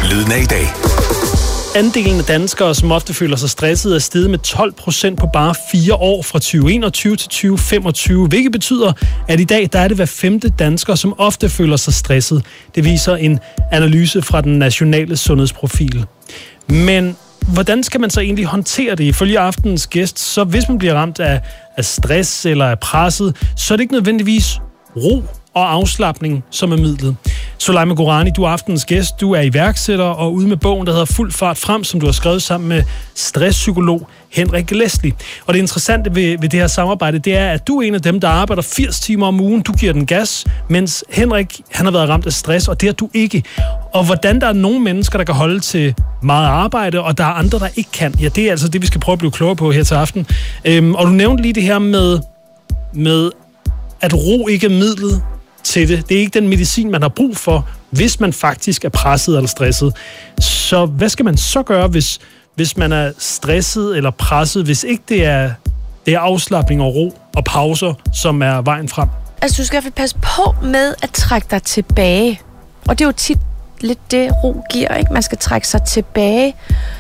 Lyden af i dag. Andelen af danskere, som ofte føler sig stresset, er steget med 12% på bare 4 år fra 2021 til 2025, hvilket betyder, at i dag der er det hver 5. dansker, som ofte føler sig stresset. Det viser en analyse fra den nationale sundhedsprofil. Men hvordan skal man så egentlig håndtere det? Ifølge aftenens gæst, så hvis man bliver ramt af stress eller af presset, så er det ikke nødvendigvis ro og afslapning, som er midlet. Soleima Gourani, du er aftenens gæst. Du er iværksætter og ude med bogen, der hedder Fuld fart frem, som du har skrevet sammen med stresspsykolog Henrik Leslie. Og det interessante ved det her samarbejde, det er, at du er en af dem, der arbejder 80 timer om ugen. Du giver den gas, mens Henrik, han har været ramt af stress, og det er du ikke. Og hvordan der er nogle mennesker, der kan holde til meget arbejde, og der er andre, der ikke kan. Ja, det er altså det, vi skal prøve at blive klogere på her til aften. Og du nævnte lige det her med at ro ikke er midlet til det. Det er ikke den medicin, man har brug for, hvis man faktisk er presset eller stresset. Så hvad skal man så gøre, hvis man er stresset eller presset, hvis ikke det er afslapning og ro og pauser, som er vejen frem? Altså, du skal i hvert fald passe på med at trække dig tilbage. Og det er jo tit lidt det, ro giver, ikke? Man skal trække sig tilbage.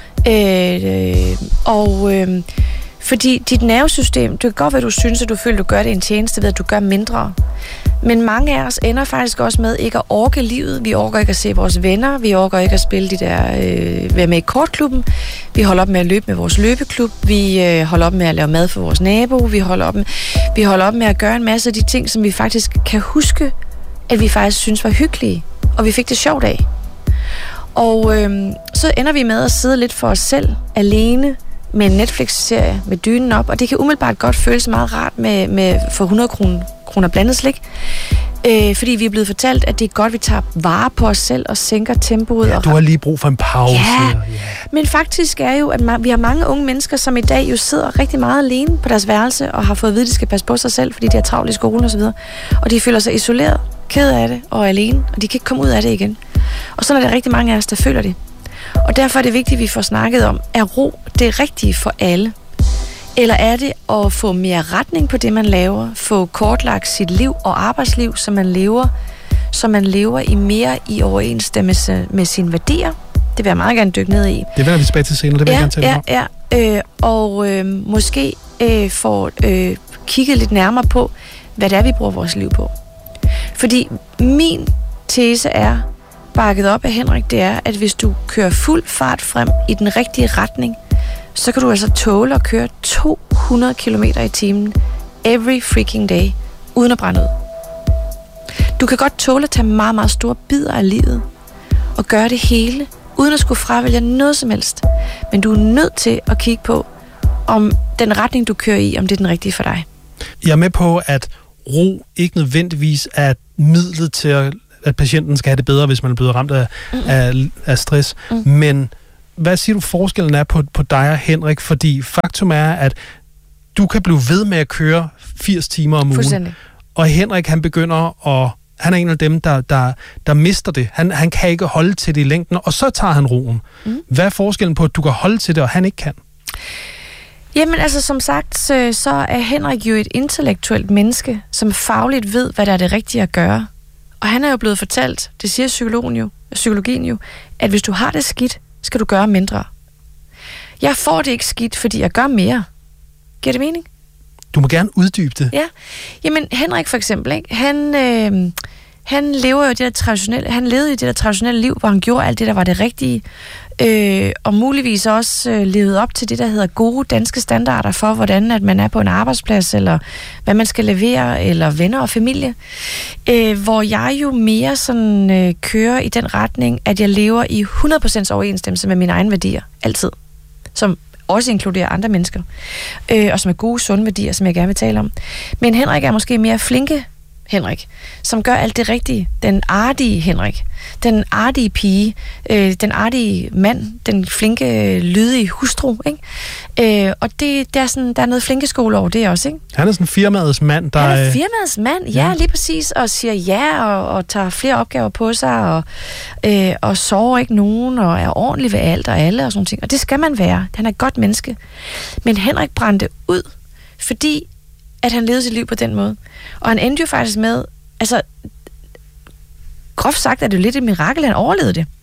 Fordi dit nervesystem, det kan godt være, du synes, at du føler, at du gør det en tjeneste ved, at du gør mindre. Men mange af os ender faktisk også med ikke at orke livet. Vi orker ikke at se vores venner. Vi orker ikke at spille være med i kortklubben. Vi holder op med at løbe med vores løbeklub. Vi holder op med at lave mad for vores nabo. Vi holder op med at gøre en masse af de ting, som vi faktisk kan huske, at vi faktisk synes var hyggelige. Og vi fik det sjovt af. Og så ender vi med at sidde lidt for os selv, alene, med en Netflix-serie med dynen op, og det kan umiddelbart godt føles meget rart med for 100 kroner blandet slik, fordi vi er blevet fortalt, at det er godt, vi tager vare på os selv og sænker tempoet. Ja, du har lige brug for en pause. Ja. Men faktisk er jo, at vi har mange unge mennesker, som i dag jo sidder rigtig meget alene på deres værelse, og har fået at vide, at de skal passe på sig selv, fordi de har travlt i skolen osv., og de føler sig isoleret, ked af det og alene, og de kan ikke komme ud af det igen. Og så er der rigtig mange af os, der føler det. Og derfor er det vigtigt, at vi får snakket om, er ro det rigtige for alle? Eller er det at få mere retning på det, man laver? Få kortlagt sit liv og arbejdsliv, så man lever i mere i overensstemmelse med sine værdier? Det vil jeg meget gerne dykke ned i. Det vender vi tilbage til senere, det vil jeg gerne tale om. Måske få kigget lidt nærmere på, hvad det er, vi bruger vores liv på. Fordi min tese er, bakket op af Henrik, det er, at hvis du kører fuld fart frem i den rigtige retning, så kan du altså tåle at køre 200 km i timen every freaking day, uden at brænde ud. Du kan godt tåle at tage meget, meget store bidder af livet og gøre det hele, uden at skulle fravælge noget som helst. Men du er nødt til at kigge på, om den retning, du kører i, om det er den rigtige for dig. Jeg er med på, at ro ikke nødvendigvis er midlet til at patienten skal have det bedre, hvis man er blevet ramt af stress. Men hvad siger du, forskellen er på dig og Henrik? Fordi faktum er, at du kan blive ved med at køre 80 timer om ugen. Og Henrik, han er en af dem, der mister det. Han kan ikke holde til det i længden, og så tager han roen. Hvad er forskellen på, at du kan holde til det, og han ikke kan? Jamen altså, som sagt, så er Henrik jo et intellektuelt menneske, som fagligt ved, hvad der er det rigtige at gøre. Og han er jo blevet fortalt, det siger psykologien jo, at hvis du har det skidt, skal du gøre mindre. Jeg får det ikke skidt, fordi jeg gør mere. Giver det mening? Du må gerne uddybe det. Ja. Jamen, Henrik for eksempel, ikke? Han lever jo han levede i det der traditionelle liv, hvor han gjorde alt det, der var det rigtige. Og muligvis også levede op til det, der hedder gode danske standarder for, hvordan at man er på en arbejdsplads, eller hvad man skal levere, eller venner og familie. Hvor jeg jo mere sådan kører i den retning, at jeg lever i 100% overensstemmelse med mine egne værdier. Altid. Som også inkluderer andre mennesker. Og som er gode, sunde værdier, som jeg gerne vil tale om. Men Henrik er måske mere flinke Henrik, som gør alt det rigtige. Den artige Henrik. Den artige pige. Den artige mand. Den flinke, lydige hustru. Ikke? Og det er sådan, der er noget flinkeskole over det også. Ikke? Han er sådan en firmaets mand, der... Han er firmaets mand, ja, lige præcis. Og siger ja, og tager flere opgaver på sig, og sover ikke nogen, og er ordentlig ved alt og alle, og sådan ting. Og det skal man være. Han er et godt menneske. Men Henrik brændte ud, fordi at han levede sit liv på den måde. Og han endte jo faktisk med, altså, groft sagt er det jo lidt et mirakel, at han overlevede det.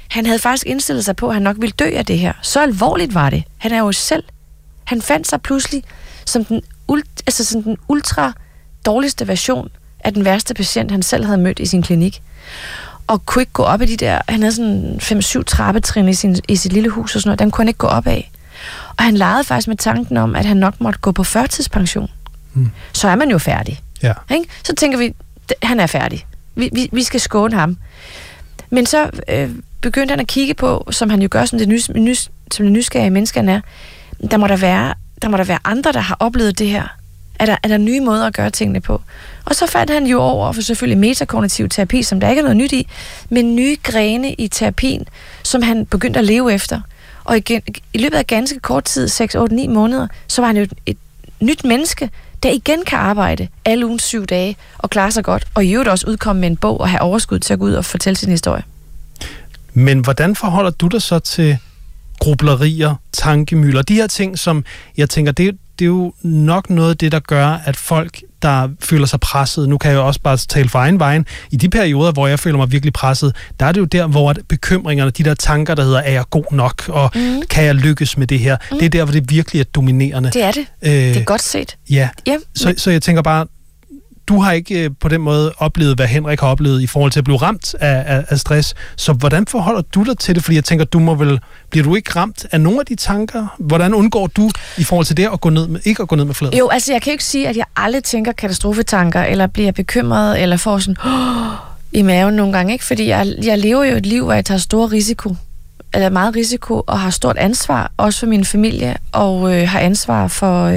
Han havde faktisk indstillet sig på, at han nok ville dø af det her. Så alvorligt var det. Han er jo selv. Han fandt sig pludselig som den ultra dårligste version af den værste patient, han selv havde mødt i sin klinik. Og kunne ikke gå op af de der... Han havde sådan 5-7 trappetrin i sit lille hus og sådan noget. Dem kunne han ikke gå op af. Og han legede faktisk med tanken om, at han nok måtte gå på førtidspension. Så er man jo færdig. Ja. Ikke? Så tænker vi, han er færdig. Vi skal skåne ham. Men så begyndte han at kigge på, som han jo gør, som det nysgerrige menneske han er, der må der være andre, der har oplevet det her. Er der nye måder at gøre tingene på? Og så fandt han jo over for selvfølgelig metakognitiv terapi, som der ikke er noget nyt i, men nye grene i terapien, som han begyndte at leve efter. Og igen, i løbet af ganske kort tid, 6, 8, 9 måneder, så var han jo et nyt menneske, der igen kan arbejde alle ugens 7 dage og klare sig godt, og i øvrigt også udkomme med en bog og have overskud til at gå ud og fortælle sin historie. Men hvordan forholder du dig så til grublerier, tankemylder, de her ting, som jeg tænker, det er jo nok noget af det, der gør, at folk, der føler sig presset, nu kan jeg jo også bare tale for egen vejen, i de perioder, hvor jeg føler mig virkelig presset, der er det jo der, hvor bekymringerne, de der tanker, der hedder, er jeg god nok, og kan jeg lykkes med det her, det er der, hvor det virkelig er dominerende. Det er det. Det er godt set. Ja, så jeg tænker bare, du har ikke på den måde oplevet, hvad Henrik har oplevet i forhold til at blive ramt af stress. Så hvordan forholder du dig til det? Fordi jeg tænker, bliver du ikke ramt af nogle af de tanker? Hvordan undgår du i forhold til det at ikke at gå ned med fladen? Jo, altså jeg kan ikke sige, at jeg aldrig tænker katastrofetanker, eller bliver bekymret, eller får sådan i maven nogle gange, ikke? Fordi jeg lever jo et liv, hvor jeg tager stor risiko. Eller meget risiko, og har stort ansvar, også for min familie, og har ansvar for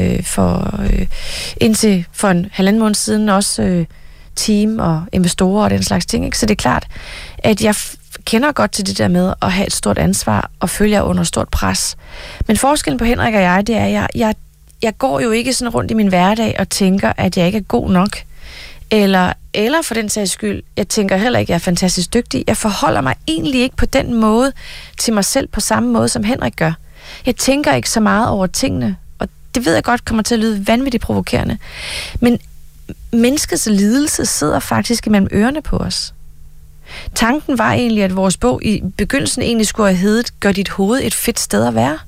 indtil for en 1,5 måned siden også team og investorer og den slags ting. Ikke? Så det er klart, at jeg kender godt til det der med at have et stort ansvar og føle jer under stort pres. Men forskellen på Henrik og jeg, det er, at jeg går jo ikke sådan rundt i min hverdag og tænker, at jeg ikke er god nok. Eller for den sags skyld, jeg tænker heller ikke, at jeg er fantastisk dygtig. Jeg forholder mig egentlig ikke på den måde til mig selv på samme måde, som Henrik gør. Jeg tænker ikke så meget over tingene, og det ved jeg godt kommer til at lyde vanvittigt provokerende. Men menneskets lidelse sidder faktisk imellem ørerne på os. Tanken var egentlig, at vores bog i begyndelsen egentlig skulle have heddet, gør dit hoved et fedt sted at være.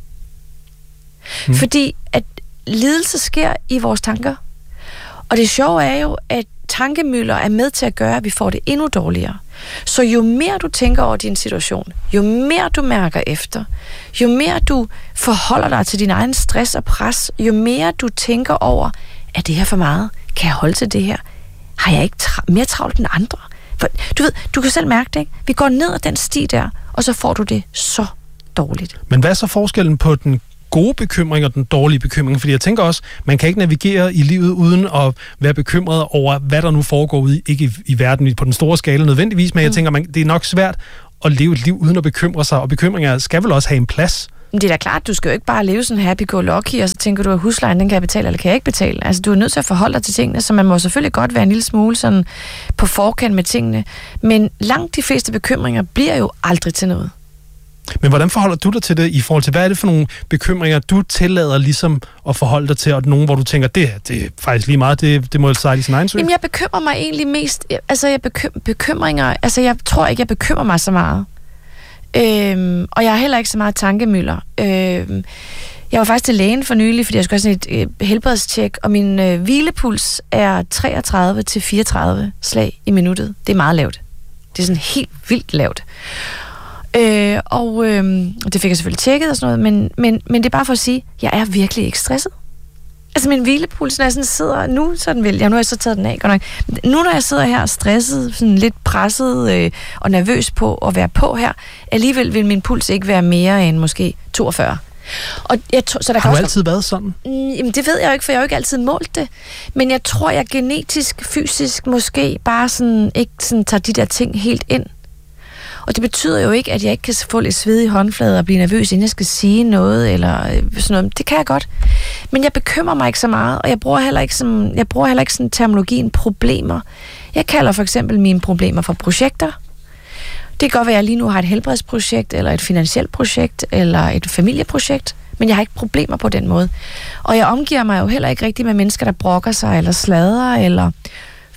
Fordi at lidelse sker i vores tanker. Og det sjove er jo, at tankemylder er med til at gøre, at vi får det endnu dårligere. Så jo mere du tænker over din situation, jo mere du mærker efter, jo mere du forholder dig til din egen stress og pres, jo mere du tænker over, er det her for meget? Kan jeg holde til det her? Har jeg ikke mere travlt end andre? For, du ved, du kan selv mærke det, ikke? Vi går ned ad den sti der, og så får du det så dårligt. Men hvad er så forskellen på den gode bekymring og den dårlige bekymring? Fordi jeg tænker også, man kan ikke navigere i livet uden at være bekymret over, hvad der nu foregår ude, ikke i verden på den store skala nødvendigvis, men jeg tænker, det er nok svært at leve et liv uden at bekymre sig, og bekymringer skal vel også have en plads. Det er da klart, du skal jo ikke bare leve sådan happy-go-lucky, og så tænker du, at huslejen, den kan jeg betale, eller kan jeg ikke betale. Altså, du er nødt til at forholde dig til tingene, så man må selvfølgelig godt være en lille smule sådan på forkant med tingene, men langt de fleste bekymringer bliver jo aldrig til noget. Men hvordan forholder du dig til det i forhold til, hvad er det for nogle bekymringer, du tillader ligesom at forholde dig til, og nogen, hvor du tænker, det er faktisk lige meget, det må jo sejle i sin egen sø? Jamen, jeg bekymrer mig egentlig mest, jeg tror ikke, jeg bekymrer mig så meget. Og jeg har heller ikke så meget tankemylder. Jeg var faktisk til lægen for nylig, fordi jeg skulle have sådan et helbredstjek, og min hvilepuls er 33-34 slag i minuttet. Det er meget lavt. Det er sådan helt vildt lavt. Og det fik jeg selvfølgelig tjekket og sådan noget, men det er bare for at sige, at jeg er virkelig ikke stresset. Altså min hvilepuls, når jeg sådan sidder, nu så den vel, nu har jeg så taget den af, godt nok. Nu når jeg sidder her stresset, sådan lidt presset og nervøs på at være på her, alligevel vil min puls ikke være mere end måske 42. Og så der har du altid været sådan? Jamen det ved jeg jo ikke, for jeg har jo ikke altid målt det. Men jeg tror, jeg genetisk, fysisk måske bare sådan, ikke sådan tager de der ting helt ind. Og det betyder jo ikke, at jeg ikke kan få lidt sved i håndflader og blive nervøs, inden jeg skal sige noget, eller sådan noget. Det kan jeg godt. Men jeg bekymrer mig ikke så meget, og jeg bruger heller ikke sådan terminologien problemer. Jeg kalder for eksempel mine problemer for projekter. Det kan godt være, at jeg lige nu har et helbredsprojekt, eller et finansielt projekt, eller et familieprojekt, men jeg har ikke problemer på den måde. Og jeg omgiver mig jo heller ikke rigtig med mennesker, der brokker sig, eller sladrer, eller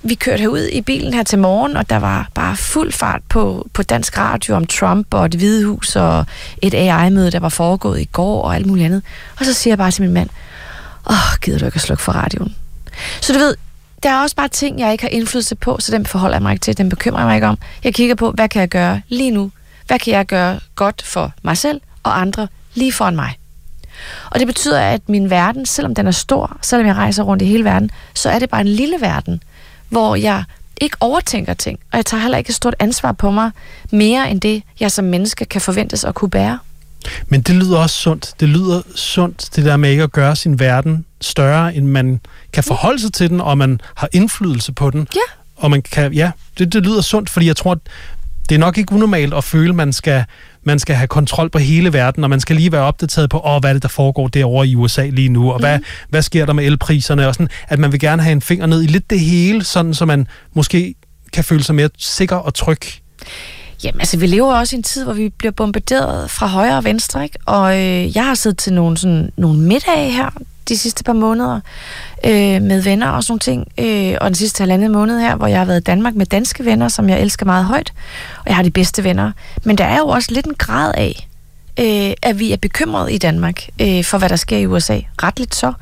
vi kørte herud i bilen her til morgen, og der var bare fuld fart på dansk radio om Trump og Det Hvide Hus og et AI-møde, der var foregået i går og alt muligt andet. Og så siger jeg bare til min mand, gider du ikke at slukke for radioen? Så du ved, der er også bare ting, jeg ikke har indflydelse på, så dem forholder jeg mig ikke til, dem bekymrer jeg mig ikke om. Jeg kigger på, hvad kan jeg gøre lige nu? Hvad kan jeg gøre godt for mig selv og andre lige foran mig? Og det betyder, at min verden, selvom den er stor, selvom jeg rejser rundt i hele verden, så er det bare en lille verden, hvor jeg ikke overtænker ting, og jeg tager heller ikke et stort ansvar på mig, mere end det, jeg som menneske kan forventes at kunne bære. Men det lyder også sundt. Det lyder sundt, det der med ikke at gøre sin verden større, end man kan forholde sig til den, og man har indflydelse på den. Ja. Og man kan, det lyder sundt, fordi jeg tror, det er nok ikke unormalt at føle, at man skal have kontrol på hele verden, og man skal lige være opdateret på, hvad er det, der foregår derovre i USA lige nu, og hvad sker der med elpriserne, og sådan, at man vil gerne have en finger ned i lidt det hele, sådan så man måske kan føle sig mere sikker og tryg. Jamen, altså, vi lever også i en tid, hvor vi bliver bombarderet fra højre og venstre, ikke? Og jeg har siddet til nogle middage her de sidste par måneder med venner og sådan nogle ting. Og den sidste 1,5 måned her, hvor jeg har været i Danmark med danske venner, som jeg elsker meget højt. Og jeg har de bedste venner. Men der er jo også lidt en grad af, at vi er bekymrede i Danmark for, hvad der sker i USA. Retligt så.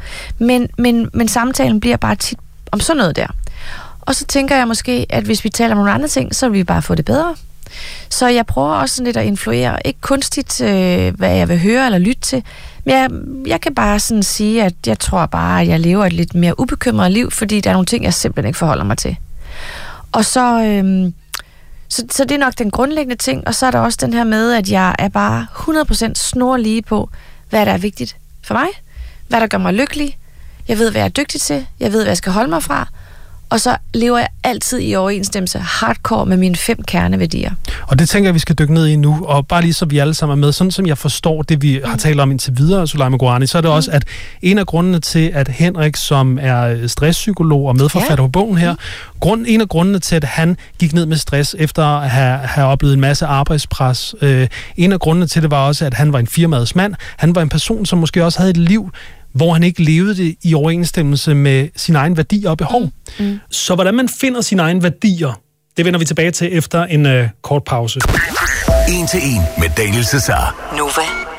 Men samtalen bliver bare tit om sådan noget der. Og så tænker jeg måske, at hvis vi taler om nogle andre ting, så vil vi bare få det bedre. Så jeg prøver også sådan lidt at influere, ikke kunstigt, hvad jeg vil høre eller lytte til, men jeg kan bare sådan sige, at jeg tror bare, at jeg lever et lidt mere ubekymret liv, fordi der er nogle ting, jeg simpelthen ikke forholder mig til. Og så det er nok den grundlæggende ting, og så er der også den her med, at jeg er bare 100% snorlige på, hvad der er vigtigt for mig, hvad der gør mig lykkelig, jeg ved, hvad jeg er dygtig til, jeg ved, hvad jeg skal holde mig fra, og så lever jeg altid i overensstemmelse hardcore med mine 5 kerneværdier. Og det tænker jeg, vi skal dykke ned i nu, og bare lige så vi alle sammen er med, sådan som jeg forstår det, vi har talt om indtil videre, Soulaima Gourani, så er det også, at en af grundene til, at Henrik, som er stresspsykolog og medforfatter på bogen her, en af grundene til, at han gik ned med stress efter at have oplevet en masse arbejdspres, en af grundene til det var også, at han var en firmaets mand, han var en person, som måske også havde et liv, hvor han ikke levede det i overensstemmelse med sine egne værdier og behov. Så hvordan man finder sine egne værdier, det vender vi tilbage til efter en kort pause. 1 til 1 med Daniel Cesar. Nova.